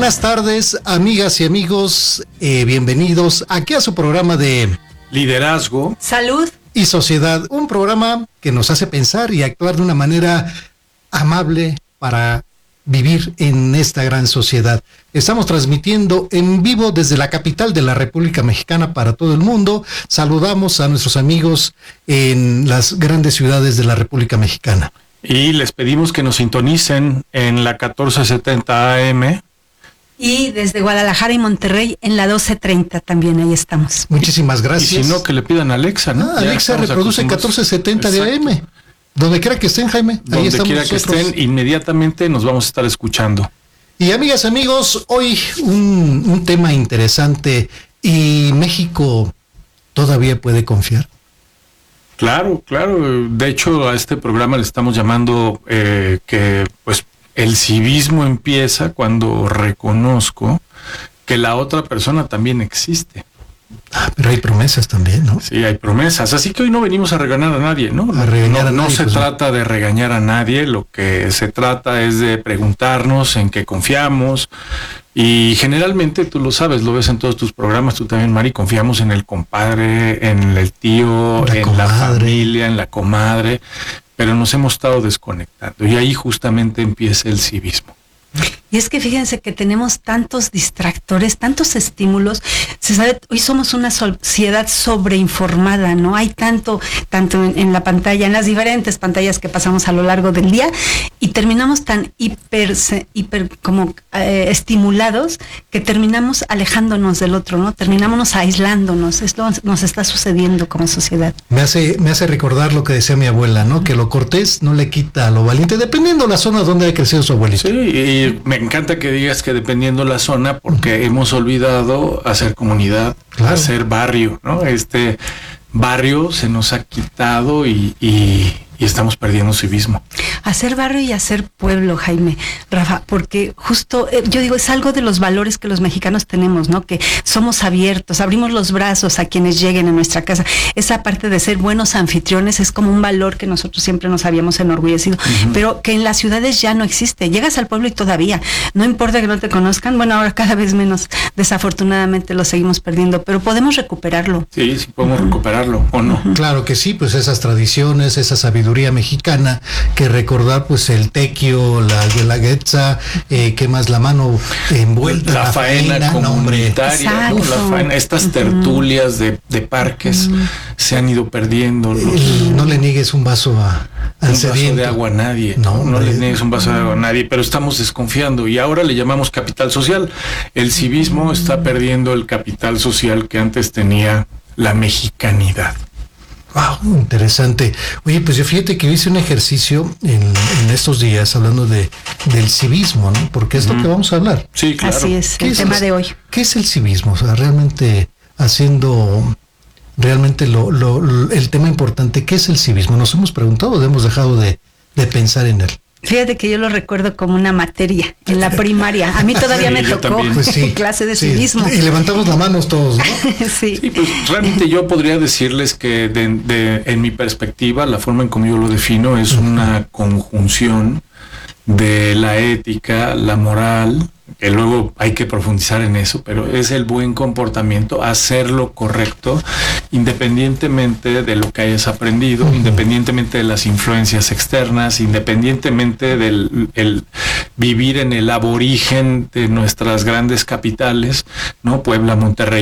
buenas tardes, amigas y amigos. Bienvenidos aquí a su programa de Liderazgo, Salud y Sociedad. Un programa que nos hace pensar y actuar de una manera amable para vivir en esta gran sociedad. Estamos transmitiendo en vivo desde la capital de la República Mexicana para todo el mundo. Saludamos a nuestros amigos en las grandes ciudades de la República Mexicana. y les pedimos que nos sintonicen en la 1470 AM. y desde Guadalajara y Monterrey en la 1230 también, ahí estamos. Muchísimas gracias. Y si no, que le pidan a Alexa, ¿no? Alexa reproduce 1470 de AM. Donde quiera que estén, Jaime. Ahí estamos quiera que nosotros. estén, inmediatamente nos vamos a estar escuchando. Y amigas, amigos, hoy un tema interesante. ¿Y México todavía puede confiar? Claro. De hecho, a este programa le estamos llamando que pues el civismo empieza cuando reconozco que la otra persona también existe. Pero hay promesas también, ¿no? Sí, hay promesas. Así que hoy no venimos a regañar a nadie, ¿no? No se trata de regañar a nadie. Lo que se trata es de preguntarnos en qué confiamos. Y generalmente, tú lo sabes, lo ves en todos tus programas, tú también, Mari, confiamos en el compadre, en el tío, en la familia, en la comadre, pero nos hemos estado desconectando. Y ahí justamente empieza el civismo. Y es que fíjense que tenemos tantos distractores, tantos estímulos. Se sabe, hoy somos una sociedad sobreinformada, ¿no? Hay tanto en la pantalla, en las diferentes pantallas que pasamos a lo largo del día, y terminamos tan hiper estimulados que terminamos alejándonos del otro, ¿no? Terminamos aislándonos. Esto nos está sucediendo como sociedad. Me hace recordar lo que decía mi abuela, ¿no? Que lo cortés no le quita a lo valiente, dependiendo la zona donde haya crecido su abuelito. Sí, y me encanta que digas que dependiendo la zona, porque hemos olvidado hacer comunidad, claro, hacer barrio, ¿no? Este barrio se nos ha quitado y estamos perdiendo civismo. Hacer barrio y hacer pueblo, Jaime, Rafa, porque justo, yo digo, es algo de los valores que los mexicanos tenemos, ¿no? Que somos abiertos, abrimos los brazos a quienes lleguen a nuestra casa. Esa parte de ser buenos anfitriones es como un valor que nosotros siempre nos habíamos enorgullecido, pero que en las ciudades ya no existe. Llegas al pueblo y todavía, no importa que no te conozcan, bueno, ahora cada vez menos, desafortunadamente lo seguimos perdiendo, pero podemos recuperarlo. Sí, podemos recuperarlo, ¿o no? Claro que sí, pues esas tradiciones, esa sabiduría mexicana, que recordar pues el tequio, la guelaguetza, ¿qué más? La mano envuelta, la faena comunitaria, ¿no? La faena, estas tertulias de parques se han ido perdiendo. No le niegues un vaso al vaso de agua a nadie, no le niegues un vaso de agua a nadie, pero estamos desconfiando y ahora le llamamos capital social. El civismo está perdiendo el capital social que antes tenía la mexicanidad. Wow, interesante. Oye, pues yo fíjate que hice un ejercicio en estos días hablando del civismo, ¿no? Porque es lo que vamos a hablar. Sí, claro. Así es, el tema de hoy. ¿Qué es el civismo? O sea, realmente haciendo el tema importante, ¿qué es el civismo? Nos hemos preguntado, hemos dejado de pensar en él. Fíjate que yo lo recuerdo como una materia en la primaria. A mí todavía me tocó pues sí, clase de civismo. Y levantamos la mano todos, ¿no? Sí, pues realmente yo podría decirles que en mi perspectiva, la forma en como yo lo defino es una conjunción de la ética, la moral, que luego hay que profundizar en eso, pero es el buen comportamiento, hacer lo correcto, independientemente de lo que hayas aprendido, independientemente de las influencias externas, independientemente del el vivir en el aborigen de nuestras grandes capitales, ¿no? Puebla, Monterrey,